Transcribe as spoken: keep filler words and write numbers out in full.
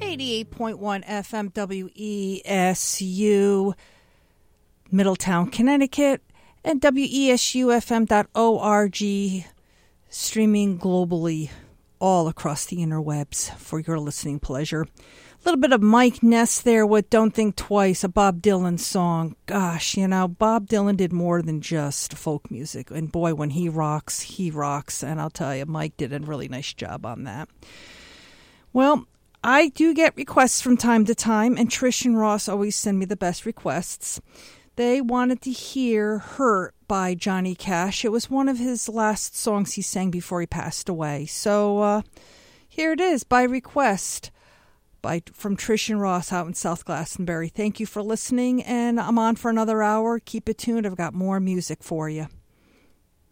eighty-eight point one F M W E S U, Middletown, Connecticut, and W E S U F M dot org, streaming globally all across the interwebs for your listening pleasure. A little bit of Mike Ness there with Don't Think Twice, a Bob Dylan song. Gosh, you know, Bob Dylan did more than just folk music. And boy, when he rocks, he rocks. And I'll tell you, Mike did a really nice job on that. Well, I do get requests from time to time, and Trish and Ross always send me the best requests. They wanted to hear Hurt by Johnny Cash. It was one of his last songs he sang before he passed away. So uh, here it is, by request, by from Trish and Ross out in South Glastonbury. Thank you for listening, and I'm on for another hour. Keep it tuned. I've got more music for you.